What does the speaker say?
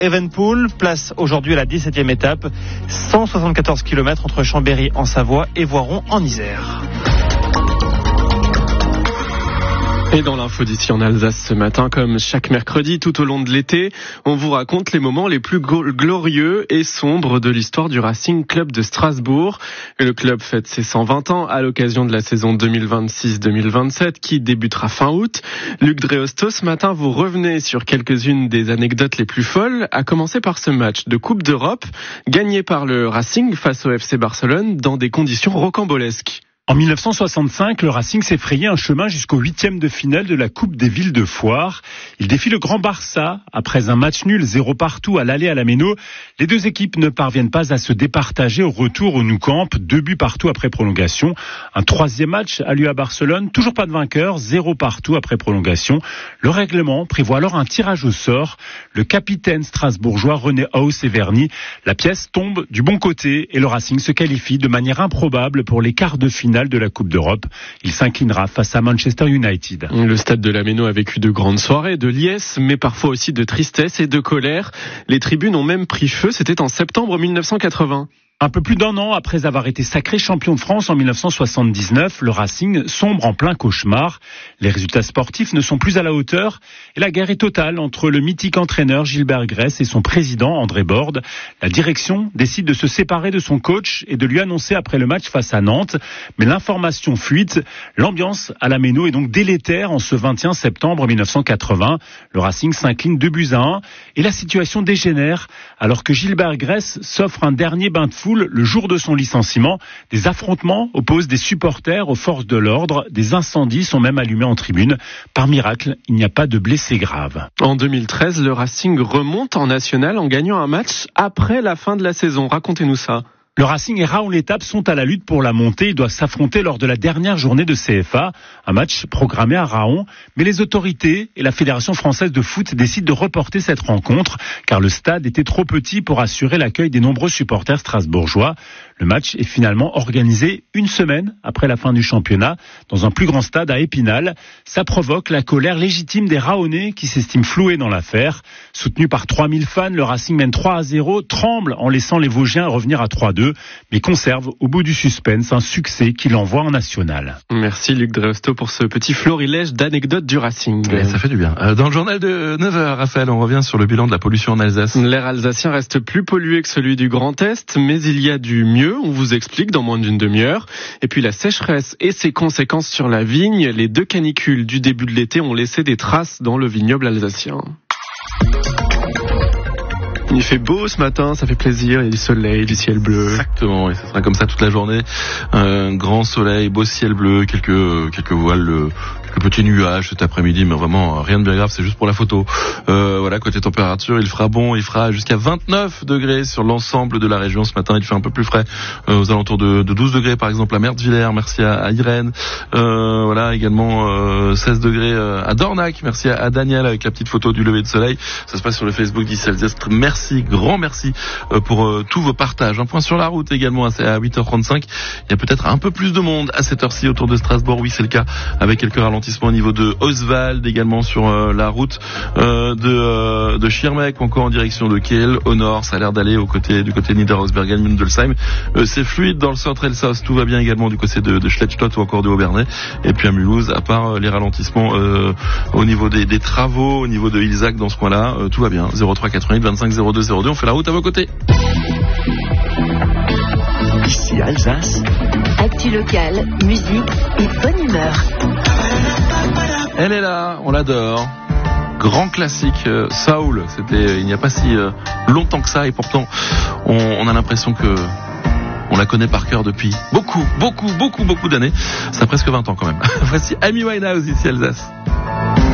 Evenpool, place aujourd'hui à la 17e étape, 174 km entre Chambéry en Savoie et Voiron en Isère. Et dans l'info d'ici en Alsace ce matin, comme chaque mercredi tout au long de l'été, on vous raconte les moments les plus glorieux et sombres de l'histoire du Racing Club de Strasbourg. Le club fête ses 120 ans à l'occasion de la saison 2026-2027 qui débutera fin août. Luc Dreosto, ce matin, vous revenez sur quelques-unes des anecdotes les plus folles, à commencer par ce match de Coupe d'Europe gagné par le Racing face au FC Barcelone dans des conditions rocambolesques. En 1965, le Racing s'est frayé un chemin jusqu'au 8e de finale de la Coupe des Villes de Foire. Il défie le Grand Barça. Après un match nul 0 partout à l'aller à la Méno, les deux équipes ne parviennent pas à se départager au retour au Nou Camp. 2 buts partout après prolongation. Un troisième match a lieu à Barcelone. Toujours pas de vainqueur. 0 partout après prolongation. Le règlement prévoit alors un tirage au sort. Le capitaine strasbourgeois René Hauss est verni. La pièce tombe du bon côté et le Racing se qualifie de manière improbable pour les quarts de finale de la Coupe d'Europe. Il s'inclinera face à Manchester United. Le stade de la Méno a vécu de grandes soirées, de liesse, mais parfois aussi de tristesse et de colère. Les tribunes ont même pris feu, c'était en septembre 1980. Un peu plus d'un an après avoir été sacré champion de France en 1979, le Racing sombre en plein cauchemar. Les résultats sportifs ne sont plus à la hauteur et la guerre est totale entre le mythique entraîneur Gilbert Gress et son président André Borde. La direction décide de se séparer de son coach et de lui annoncer après le match face à Nantes. Mais l'information fuite. L'ambiance à la Méno est donc délétère en ce 21 septembre 1980. Le Racing s'incline 2-1 et la situation dégénère alors que Gilbert Gress s'offre un dernier bain de foule le jour de son licenciement. Des affrontements opposent des supporters aux forces de l'ordre. Des incendies sont même allumés en tribune. Par miracle, il n'y a pas de blessés graves. En 2013, le Racing remonte en national en gagnant un match après la fin de la saison. Racontez-nous ça. Le Racing et Raon l'Étape sont à la lutte pour la montée. Ils doivent s'affronter lors de la dernière journée de CFA. Un match programmé à Raon. Mais les autorités et la Fédération française de foot décident de reporter cette rencontre car le stade était trop petit pour assurer l'accueil des nombreux supporters strasbourgeois. Le match est finalement organisé une semaine après la fin du championnat dans un plus grand stade à Épinal. Ça provoque la colère légitime des Raonais qui s'estiment floués dans l'affaire. Soutenu par 3000 fans, le Racing mène 3-0, tremble en laissant les Vosgiens revenir à 3-2. Mais conserve au bout du suspense un succès qui l'envoie en national. Merci Luc Dreosto pour ce petit florilège d'anecdotes du Racing. Et ça fait du bien. Dans le journal de 9h, Raphaël, on revient sur le bilan de la pollution en Alsace. L'air alsacien reste plus pollué que celui du Grand Est, mais il y a du mieux, on vous explique dans moins d'une demi-heure. Et puis la sécheresse et ses conséquences sur la vigne, les 2 canicules du début de l'été ont laissé des traces dans le vignoble alsacien. Il fait beau ce matin, ça fait plaisir, il y a du soleil, du ciel bleu. Exactement, et ça sera comme ça toute la journée. Un grand soleil, beau ciel bleu, quelques voiles, quelques petits nuages cet après-midi, mais vraiment rien de bien grave, c'est juste pour la photo. Voilà, côté température, il fera bon, il fera jusqu'à 29 degrés sur l'ensemble de la région ce matin. Il fait un peu plus frais, aux alentours de 12 degrés par exemple à Mertwiller, merci à Irène. Voilà, également 16 degrés à Dornac, merci à Daniel avec la petite photo du lever de soleil. Ça se passe sur le Facebook d'Isselzest. Merci, grand merci pour tous vos partages. Un point sur la route également à 8h35. Il y a peut-être un peu plus de monde à cette heure-ci autour de Strasbourg. Oui, c'est le cas avec quelques ralentissements au niveau de Oswald, également sur la route de Schirmeck, encore en direction de Kiel. Au nord, ça a l'air d'aller du côté de Niederhausbergen, Mundelsheim. C'est fluide dans le Centre-Elsass. Tout va bien également du côté de Schlettstadt ou encore de Obernai. Et puis à Mulhouse, à part les ralentissements au niveau des travaux, au niveau de Ilzac dans ce coin-là, tout va bien. 03 88 25 02 02. On fait la route à vos côtés. Ici Alsace. Actu locale, musique et bonne humeur. Elle est là, on l'adore. Grand classique, Soul. C'était il n'y a pas si longtemps que ça et pourtant on a l'impression que on la connaît par cœur depuis beaucoup d'années. Ça a presque 20 ans quand même. Voici Amy Winehouse ici Alsace.